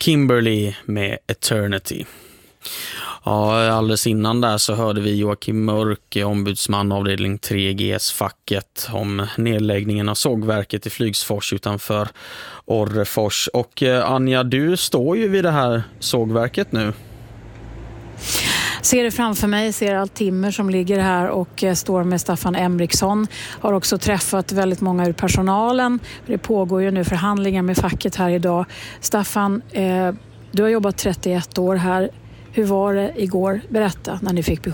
Kimberly med Eternity. Ja, alldeles innan där så hörde vi Joakim Mörk, ombudsman avdelning 3GS-facket, om nedläggningen av sågverket i Flygsfors utanför Orrefors. Och Anja, du står ju vid det här sågverket nu. Ser det framför mig, ser allt timmer som ligger här och står med Staffan Emriksson. Har också träffat väldigt många ur personalen. Det pågår ju nu förhandlingar med facket här idag. Staffan, du har jobbat 31 år här. Hur var det igår? Berätta när ni fick besked.